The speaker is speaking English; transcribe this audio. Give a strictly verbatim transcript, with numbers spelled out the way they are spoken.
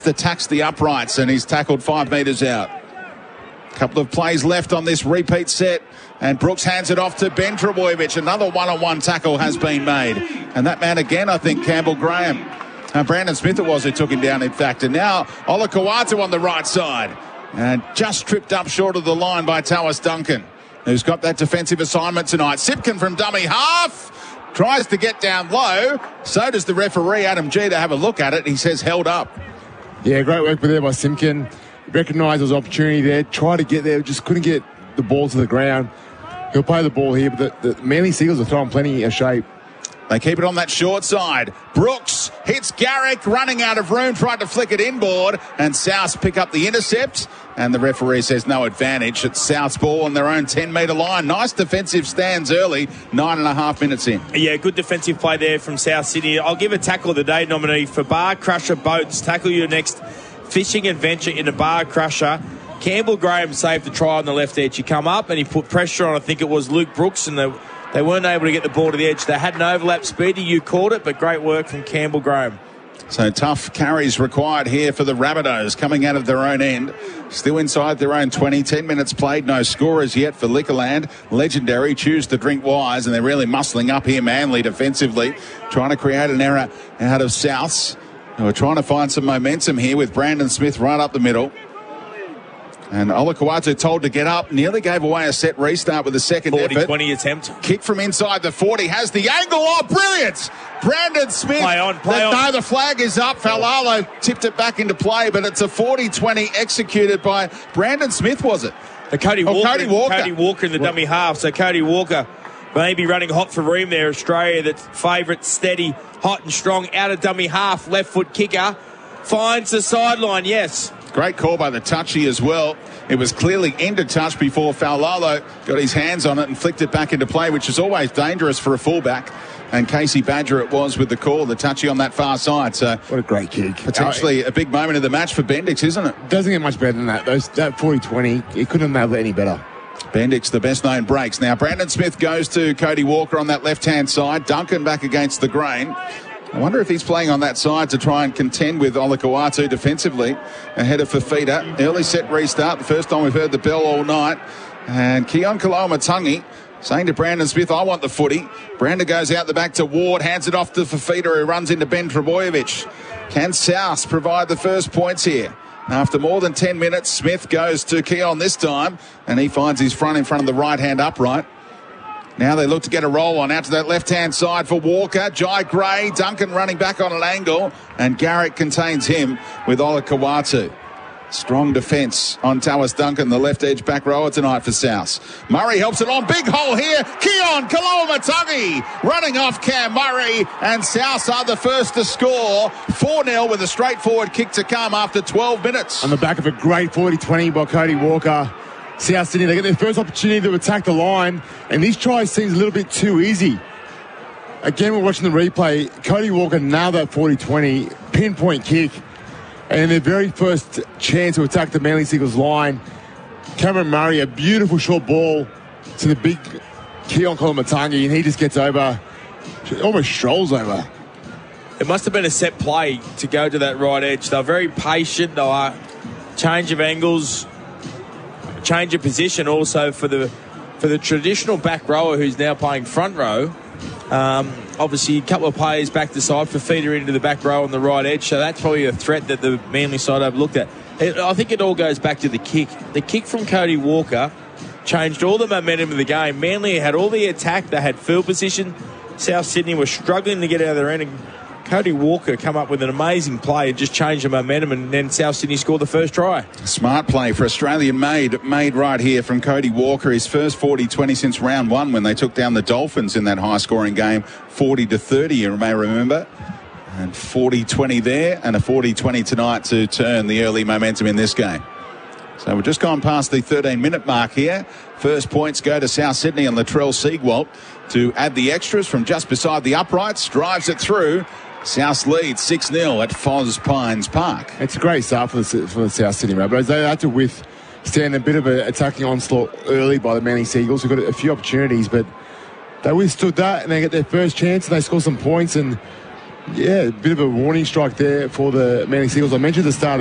attacks the uprights and he's tackled five metres out. Couple of plays left on this repeat set, and Brooks hands it off to Ben Trebojevic. Another one-on-one tackle has been made, and that man again, I think, Campbell Graham. Uh, Brandon Smith it was who took him down, in fact. And now Olakau'atu on the right side, and just tripped up short of the line by Tawas Duncan, who's got that defensive assignment tonight. Sipkin from dummy half tries to get down low. So does the referee, Adam G, to have a look at it. He says held up. Yeah, great work there by Simpkin. Recognised his opportunity there, tried to get there, just couldn't get the ball to the ground. He'll play the ball here, but the, the Manly Seagulls are throwing plenty of shape. They keep it on that short side. Brooks hits Garrick, running out of room, tried to flick it inboard, and South pick up the intercept. And the referee says no advantage. It's South's ball on their own ten-metre line. Nice defensive stands early, nine and a half minutes in. Yeah, good defensive play there from South Sydney. I'll give a tackle of the day nominee for Bar Crusher Boats. Tackle your next fishing adventure in a Bar Crusher. Campbell Graham saved the try on the left edge. He come up and he put pressure on, I think it was Luke Brooks, and they, they weren't able to get the ball to the edge. They had an overlap. Speedy, you caught it, but great work from Campbell Graham. So tough carries required here for the Rabbitohs coming out of their own end. Still inside their own twenty. ten minutes played. No scorers yet for Liquorland. Legendary choose to drink wise, and they're really muscling up here, Manly, defensively. Trying to create an error out of Souths. We're trying to find some momentum here with Brandon Smith right up the middle. And Olakau'atu told to get up, nearly gave away a set restart with a second forty, effort. twenty attempt. Kick from inside the forty, has the angle. Oh, brilliant! Brandon Smith. Play on, play the, on. No, the flag is up. Failalo tipped it back into play, but it's a forty twenty executed by Brandon Smith, was it? The Cody oh, Walker, Cody Walker. Cody Walker in the dummy half. So Cody Walker maybe running hot for room there. Australia, that's favourite, steady, hot and strong. Out of dummy half, left foot kicker. Finds the sideline, yes. Great call by the touchy as well. It was clearly into touch before Failalo got his hands on it and flicked it back into play, which is always dangerous for a fullback. And Casey Badger it was with the call, the touchy on that far side. So what a great kick. Potentially a big moment of the match for Bendix, isn't it? Doesn't get much better than that. Those, that forty twenty, it couldn't have made it any better. Bendix, the best known breaks. Now, Brandon Smith goes to Cody Walker on that left-hand side. Duncan back against the grain. I wonder if he's playing on that side to try and contend with Olakau'atu defensively ahead of Fafita. Early set restart, the first time we've heard the bell all night. And Keon Kaloamatangi saying to Brandon Smith, I want the footy. Brandon goes out the back to Ward, hands it off to Fafita, who runs into Ben Trebojevic. Can South provide the first points here? After more than ten minutes, Smith goes to Keon this time, and he finds his front in front of the right-hand upright. Now they look to get a roll on out to that left-hand side for Walker. Jai Gray, Duncan running back on an angle, and Garrick contains him with Olakau'atu. Strong defence on Tawas Duncan, the left edge back rower tonight for South. Murray helps it on. Big hole here. Keon Kaloamatangi running off Cam Murray, and South are the first to score. four nil with a straightforward kick to come after twelve minutes. On the back of a great forty twenty by Cody Walker. South Sydney, they get their first opportunity to attack the line, and this try seems a little bit too easy. Again, we're watching the replay. Cody Walker nailed that forty twenty pinpoint kick, and in their very first chance to attack the Manly Seagulls line, Cameron Murray, a beautiful short ball to the big Keon Kaloamatangi, and he just gets over, almost strolls over. It must have been a set play to go to that right edge. They were very patient. They were change of angles, change of position also for the for the traditional back rower who's now playing front row. Um, obviously, a couple of players back to side for feeder into the back row on the right edge, so that's probably a threat that the Manly side overlooked at. It, I think it all goes back to the kick. The kick from Cody Walker changed all the momentum of the game. Manly had all the attack, they had field position. South Sydney was struggling to get out of their end, and Cody Walker come up with an amazing play and just changed the momentum, and then South Sydney scored the first try. Smart play for Australian made made right here from Cody Walker. His first forty twenty since round one when they took down the Dolphins in that high-scoring game, forty to thirty, you may remember. And forty twenty there, and a forty twenty tonight to turn the early momentum in this game. So we've just gone past the thirteen-minute mark here. First points go to South Sydney and Latrell Siegwalt to add the extras from just beside the uprights. Drives it through. South leads six nil at Foz Pines Park. It's a great start for the, for the South Sydney Rabbitohs. They had to withstand a bit of an attacking onslaught early by the Manly Seagulls, who got a few opportunities, but they withstood that, and they get their first chance, and they score some points, and Yeah, a bit of a warning strike there for the Manly Seagulls. I mentioned at the start